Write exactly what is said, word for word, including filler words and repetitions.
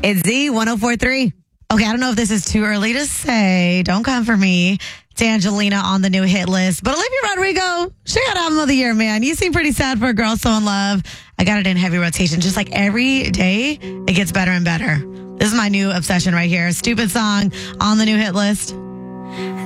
It's Z one oh four point three. Okay, I don't know if this is too early to say. Don't come for me. It's Angelina on the new hit list. But Olivia Rodrigo, she got album of the year, man. You seem pretty sad for a girl so in love. I got it in heavy rotation. Just like every day, it gets better and better. This is my new obsession right here. Stupid song on the new hit list.